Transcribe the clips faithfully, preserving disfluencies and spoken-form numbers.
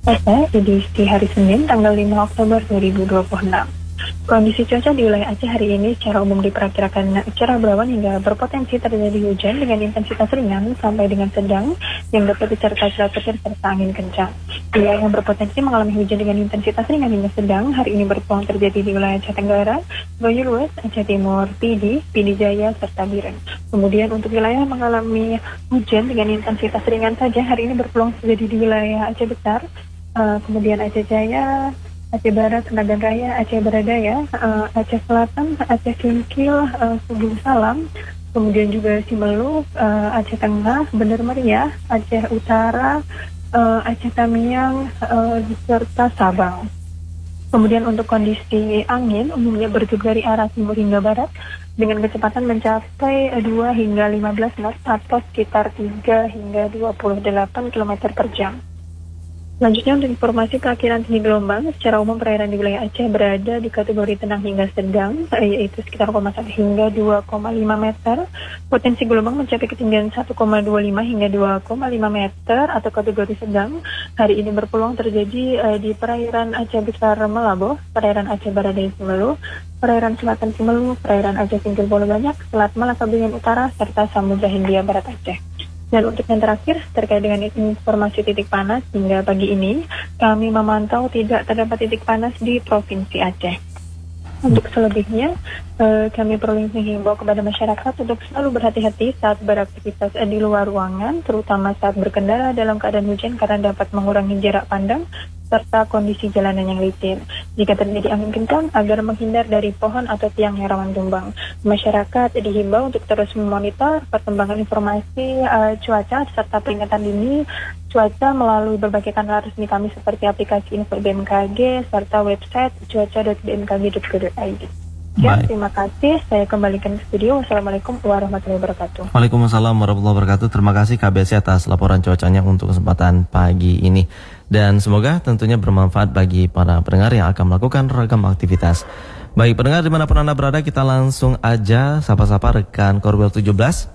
Aceh, edisi hari Senin, tanggal lima Oktober dua ribu dua puluh enam. Kondisi cuaca di wilayah Aceh hari ini secara umum diperkirakan cerah berawan hingga berpotensi terjadi hujan dengan intensitas ringan sampai dengan sedang yang dapat disertai curah petir serta angin kencang. Wilayah yang berpotensi mengalami hujan dengan intensitas ringan hingga sedang hari ini berpeluang terjadi di wilayah Aceh Tenggara, Banyumas, Aceh Timur, Pidi, Pidi Jaya, serta Biren. Kemudian untuk wilayah yang mengalami hujan dengan intensitas ringan saja hari ini berpeluang terjadi di wilayah Aceh Besar, uh, kemudian Aceh Jaya, Aceh Barat, Nagan Raya, Aceh Baradaya, uh, Aceh Selatan, Aceh Singkil, uh, Subung Salam, kemudian juga Simelu, uh, Aceh Tengah, Bener Meriah, Aceh Utara, uh, Aceh Tamiang, uh, serta Sabang. Kemudian untuk kondisi angin umumnya bertiup dari arah timur hingga barat dengan kecepatan mencapai dua hingga lima belas knot atau sekitar tiga hingga dua puluh delapan kilometer per jam. Selanjutnya untuk informasi perakiran tinggi gelombang, secara umum perairan di wilayah Aceh berada di kategori tenang hingga sedang, yaitu sekitar satu koma satu hingga dua koma lima meter. Potensi gelombang mencapai ketinggian satu koma dua lima hingga dua koma lima meter atau kategori sedang. Hari ini berpeluang terjadi uh, di perairan Aceh Besar Melabo, perairan Aceh Baradaya Simelu, perairan Selatan Simelu, perairan Aceh Singkil Pulau Banyak, Selat Malaka Bagian Utara, serta Samudra Hindia Barat Aceh. Dan untuk yang terakhir, terkait dengan informasi titik panas, hingga pagi ini kami memantau tidak terdapat titik panas di Provinsi Aceh. Untuk selebihnya, eh, kami perlu menghimbau kepada masyarakat untuk selalu berhati-hati saat beraktivitas di luar ruangan, terutama saat berkendara dalam keadaan hujan karena dapat mengurangi jarak pandang serta kondisi jalanan yang licin. Jika terjadi angin kencang, agar menghindar dari pohon atau tiang yang rawan tumbang. Masyarakat dihimbau untuk terus memonitor perkembangan informasi uh, cuaca serta peringatan dini cuaca melalui berbagai kanal resmi kami seperti aplikasi Info B M K G serta website cuaca dot b m k g dot co dot i d. Ya, terima kasih. Saya kembalikan ke studio. Wassalamualaikum warahmatullahi wabarakatuh. Waalaikumsalam warahmatullahi wabarakatuh. Terima kasih K B S atas laporan cuacanya untuk kesempatan pagi ini. Dan semoga tentunya bermanfaat bagi para pendengar yang akan melakukan ragam aktivitas. Baik pendengar dimanapun Anda berada, kita langsung aja sapa-sapa rekan Korbel tujuh belas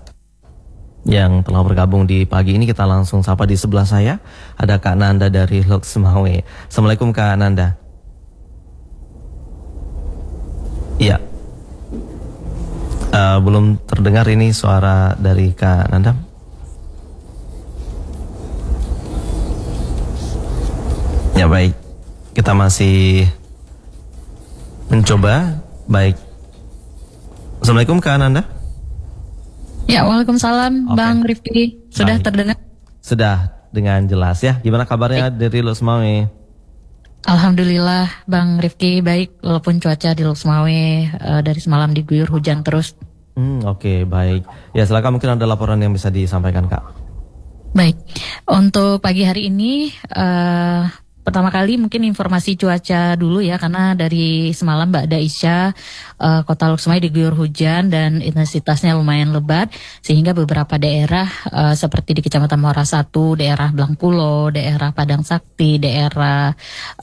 yang telah bergabung di pagi ini. Kita langsung sapa di sebelah saya. Ada Kak Nanda dari Loksmawe. Assalamualaikum Kak Nanda. Iya, uh, belum terdengar ini suara dari Kak Nanda. Ya baik, kita masih mencoba. Baik, Assalamualaikum Kak Nanda. Ya, waalaikumsalam okay. Bang Rifki. Sudah baik. Terdengar? Sudah dengan jelas ya. Gimana kabarnya baik. Dari Loksmawe? Alhamdulillah Bang Rifki baik, walaupun cuaca di Loksmawe uh, dari semalam diguyur hujan terus. Hmm, Oke okay, baik. Ya silakan, mungkin ada laporan yang bisa disampaikan Kak. Baik, untuk pagi hari ini uh, pertama kali mungkin informasi cuaca dulu ya, karena dari semalam Ba'da Isya uh, kota Loksmawe diguyur hujan dan intensitasnya lumayan lebat sehingga beberapa daerah uh, seperti di Kecamatan Muara Satu, daerah Blangpulo, daerah Padang Sakti, daerah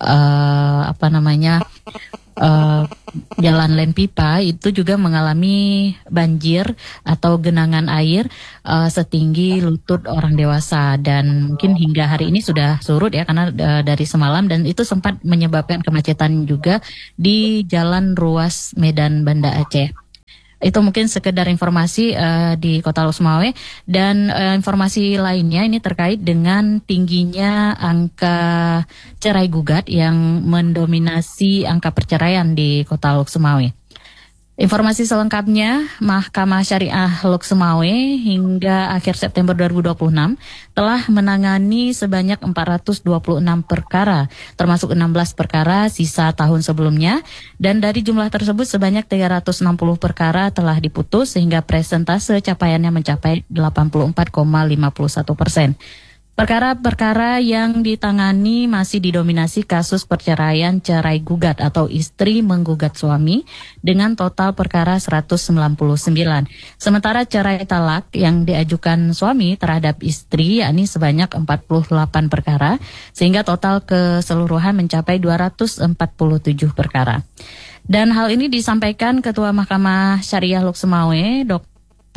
uh, apa namanya Uh, Jalan Len Pipa itu juga mengalami banjir atau genangan air uh, setinggi lutut orang dewasa, dan mungkin hingga hari ini sudah surut ya karena uh, dari semalam, dan itu sempat menyebabkan kemacetan juga di jalan ruas Medan Banda Aceh. Itu mungkin sekedar informasi uh, di Kota Loksmawe. Dan uh, informasi lainnya ini terkait dengan tingginya angka cerai gugat yang mendominasi angka perceraian di Kota Loksmawe. Informasi selengkapnya, Mahkamah Syariah Loksmawe hingga akhir September dua ribu dua puluh enam telah menangani sebanyak empat ratus dua puluh enam perkara, termasuk enam belas perkara sisa tahun sebelumnya, dan dari jumlah tersebut sebanyak tiga ratus enam puluh perkara telah diputus sehingga presentase capaiannya mencapai delapan puluh empat koma lima satu persen. Perkara-perkara yang ditangani masih didominasi kasus perceraian cerai gugat atau istri menggugat suami dengan total perkara seratus sembilan puluh sembilan. Sementara cerai talak yang diajukan suami terhadap istri yakni sebanyak empat puluh delapan perkara sehingga total keseluruhan mencapai dua ratus empat puluh tujuh perkara. Dan hal ini disampaikan Ketua Mahkamah Syariah Loksmawe, Dr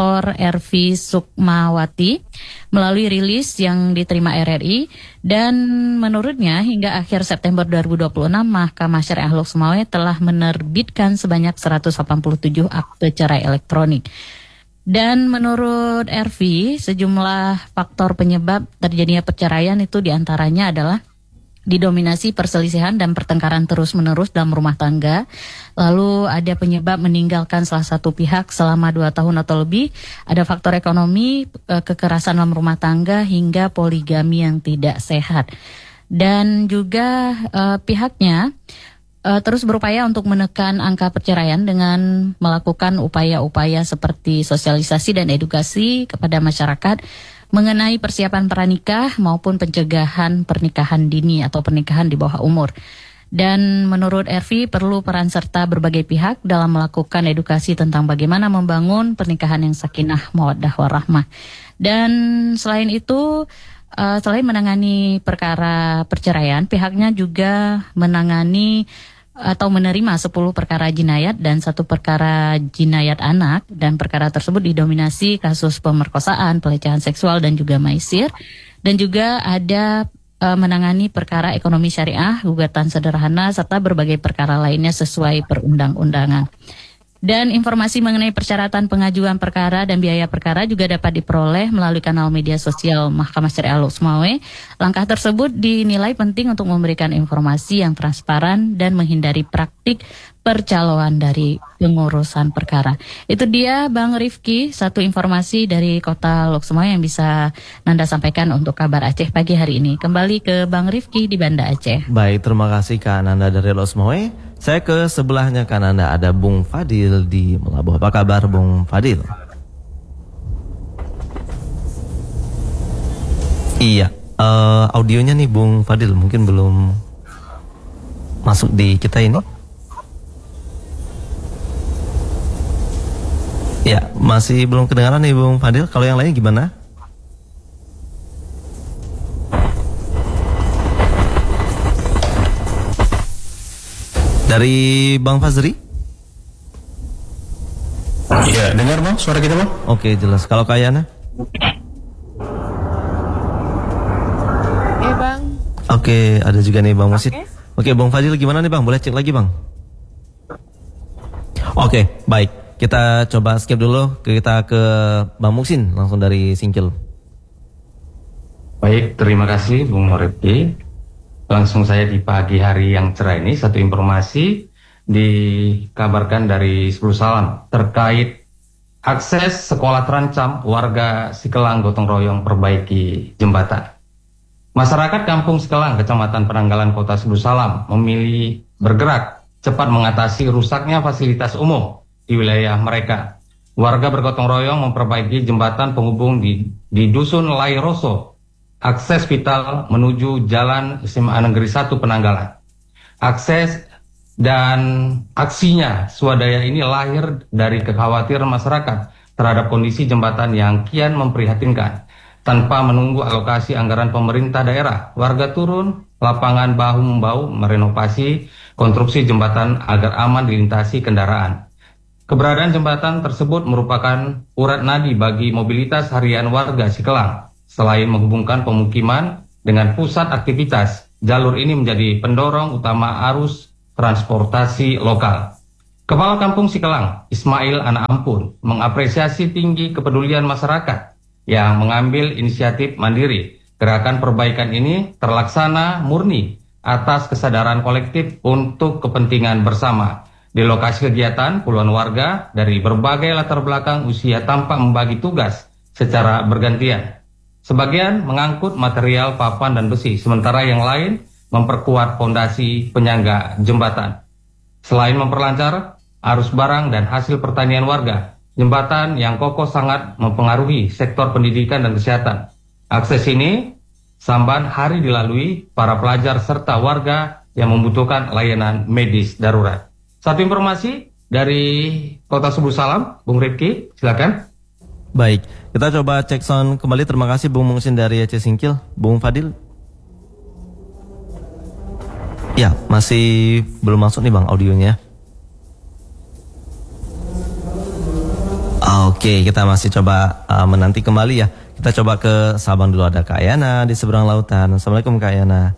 Doktor Ervi Sukmawati melalui rilis yang diterima R R I, dan menurutnya hingga akhir September dua ribu dua puluh enam Mahkamah Syariah Lok Sumawe telah menerbitkan sebanyak seratus delapan puluh tujuh akte cerai elektronik. Dan menurut Ervi, sejumlah faktor penyebab terjadinya perceraian itu diantaranya adalah didominasi perselisihan dan pertengkaran terus-menerus dalam rumah tangga. Lalu ada penyebab meninggalkan salah satu pihak selama dua tahun atau lebih. Ada faktor ekonomi, kekerasan dalam rumah tangga, hingga poligami yang tidak sehat. Dan juga eh, pihaknya eh, terus berupaya untuk menekan angka perceraian dengan melakukan upaya-upaya seperti sosialisasi dan edukasi kepada masyarakat mengenai persiapan pranikah maupun pencegahan pernikahan dini atau pernikahan di bawah umur. Dan menurut Ervi perlu peran serta berbagai pihak dalam melakukan edukasi tentang bagaimana membangun pernikahan yang sakinah, mawaddah, warahmah. Dan selain itu, uh, selain menangani perkara perceraian, pihaknya juga menangani atau menerima sepuluh perkara jinayat dan satu perkara jinayat anak, dan perkara tersebut didominasi kasus pemerkosaan, pelecehan seksual dan juga maisir, dan juga ada e, menangani perkara ekonomi syariah, gugatan sederhana serta berbagai perkara lainnya sesuai perundang-undangan. Dan informasi mengenai persyaratan pengajuan perkara dan biaya perkara juga dapat diperoleh melalui kanal media sosial Mahkamah Syariah Lok Sumawe. Langkah tersebut dinilai penting untuk memberikan informasi yang transparan dan menghindari praktik percaloan dari pengurusan perkara. Itu dia Bang Rifki, satu informasi dari Kota Lok Sumawe yang bisa Nanda sampaikan untuk kabar Aceh pagi hari ini. Kembali ke Bang Rifki di Banda Aceh. Baik, terima kasih Kak Nanda dari Lok Sumawe. Saya ke sebelahnya Kak Nanda, ada Bung Fadil di Melabuh. Apa kabar Bung Fadil? Iya, uh, audionya nih Bung Fadil mungkin belum masuk di kita ini. Ya, masih belum kedengaran nih Bung Fadil. Kalau yang lain gimana? Dari Bang Fazri? Iya, dengar Bang, suara kita Bang? Oke, jelas. Kalau Kayana? Eh Bang. Oke, ada juga nih Bang Musid. Oke. Oke, Bang Fadil gimana nih Bang? Boleh cek lagi Bang? Oke, baik. Kita coba skip dulu. Kita ke Bang Muksin, langsung dari Singkil. Baik, terima kasih Bung Rifki. Langsung saya di pagi hari yang cerah ini, satu informasi dikabarkan dari Sepuluh Salam terkait akses sekolah terancam, warga Sikelang gotong royong perbaiki jembatan. Masyarakat Kampung Sikelang, Kecamatan Penanggalan, Kota Sepuluh Salam memilih bergerak cepat mengatasi rusaknya fasilitas umum di wilayah mereka. Warga bergotong royong memperbaiki jembatan penghubung di, di Dusun Lairoso, akses vital menuju Jalan S M A Negeri satu Penanggalan. Akses dan aksinya swadaya ini lahir dari kekhawatiran masyarakat terhadap kondisi jembatan yang kian memprihatinkan. Tanpa menunggu alokasi anggaran pemerintah daerah, warga turun lapangan bahu-membahu merenovasi konstruksi jembatan agar aman dilintasi kendaraan. Keberadaan jembatan tersebut merupakan urat nadi bagi mobilitas harian warga Sikelang. Selain menghubungkan pemukiman dengan pusat aktivitas, jalur ini menjadi pendorong utama arus transportasi lokal. Kepala Kampung Sikelang, Ismail Anak Ampun, mengapresiasi tinggi kepedulian masyarakat yang mengambil inisiatif mandiri. Gerakan perbaikan ini terlaksana murni atas kesadaran kolektif untuk kepentingan bersama. Di lokasi kegiatan, puluhan warga dari berbagai latar belakang usia tampak membagi tugas secara bergantian. Sebagian mengangkut material papan dan besi, sementara yang lain memperkuat fondasi penyangga jembatan. Selain memperlancar arus barang dan hasil pertanian warga, jembatan yang kokoh sangat mempengaruhi sektor pendidikan dan kesehatan. Akses ini samban hari dilalui para pelajar serta warga yang membutuhkan layanan medis darurat. Satu informasi dari Kota Sepuluh Salam, Bung Rifki, silakan. Baik, kita coba cek sound kembali. Terima kasih Bung Mungsin dari Aceh Singkil. Bung Fadil? Ya, masih belum masuk nih Bang audionya. Oke, kita masih coba uh, menanti kembali ya. Kita coba ke Sabang dulu, ada Kak Yana di seberang lautan. Assalamualaikum Kak Yana.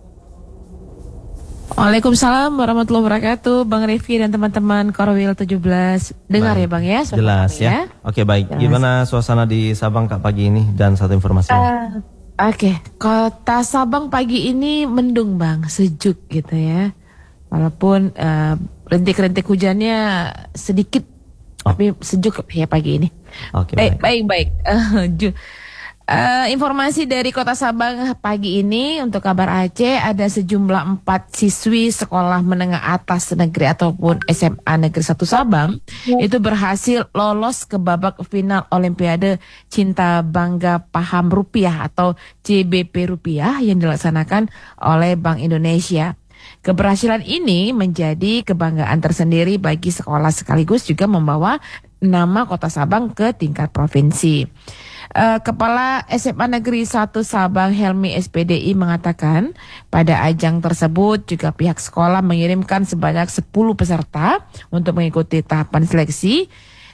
Waalaikumsalam warahmatullahi wabarakatuh, Bang Rifki dan teman-teman Korwil tujuh belas. Dengar Baik. ya Bang ya? suara Jelas kami ya. Oke baik, Jelas. gimana suasana di Sabang Kak pagi ini dan satu informasi? Uh, Oke, kota Sabang pagi ini mendung Bang, sejuk gitu ya. Walaupun uh, rintik-rintik hujannya sedikit, Oh. tapi sejuk ya pagi ini. Oke Baik, baik. baik, baik. Uh, ju- uh, informasi dari Kota Sabang pagi ini untuk kabar Aceh, ada sejumlah empat siswi sekolah menengah atas negeri ataupun S M A Negeri satu Sabang itu berhasil lolos ke babak final Olimpiade Cinta Bangga Paham Rupiah atau C B P Rupiah yang dilaksanakan oleh Bank Indonesia. Keberhasilan ini menjadi kebanggaan tersendiri bagi sekolah sekaligus juga membawa nama Kota Sabang ke tingkat provinsi. Uh, Kepala S M A Negeri satu Sabang Helmi S P D I mengatakan pada ajang tersebut juga pihak sekolah mengirimkan sebanyak sepuluh peserta untuk mengikuti tahapan seleksi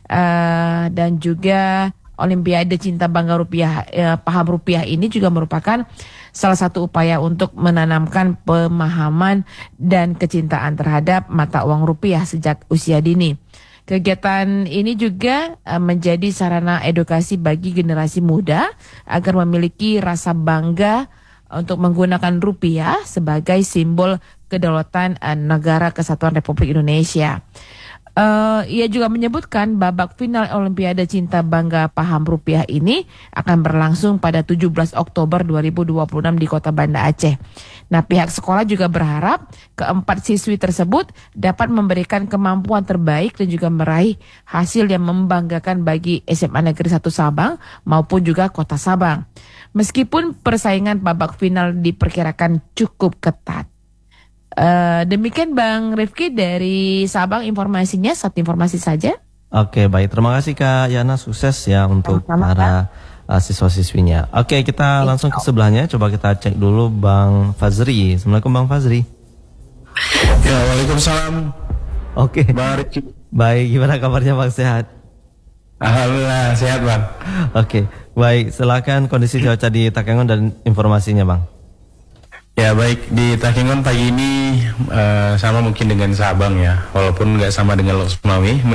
uh, dan juga Olimpiade Cinta Bangga Rupiah uh, Paham Rupiah ini juga merupakan salah satu upaya untuk menanamkan pemahaman dan kecintaan terhadap mata uang rupiah sejak usia dini. Kegiatan ini juga uh, menjadi sarana edukasi bagi generasi muda agar memiliki rasa bangga untuk menggunakan rupiah sebagai simbol kedaulatan uh, negara kesatuan Republik Indonesia. Uh, ia juga menyebutkan babak final Olimpiade Cinta Bangga Paham Rupiah ini akan berlangsung pada tujuh belas Oktober dua ribu dua puluh enam di Kota Banda Aceh. Nah, pihak sekolah juga berharap keempat siswi tersebut dapat memberikan kemampuan terbaik dan juga meraih hasil yang membanggakan bagi S M A Negeri satu Sabang maupun juga Kota Sabang. Meskipun persaingan babak final diperkirakan cukup ketat. Uh, demikian Bang Rifki dari Sabang informasinya, satu informasi saja. Oke baik, terima kasih Kak Yana, sukses ya untuk Sama-sama, para uh, siswa-siswinya. Oke, kita langsung ke sebelahnya, coba kita cek dulu Bang Fazri. Assalamualaikum Bang Fazri. Ya, waalaikumsalam. Oke, Bang Rifki. baik, gimana kabarnya Bang, sehat? Alhamdulillah sehat Bang. Oke, baik, silakan kondisi cuaca di Takengon dan informasinya Bang. Ya baik, di Takengon pagi ini eh, sama mungkin dengan Sabang ya, walaupun nggak sama dengan Lok Sumawi.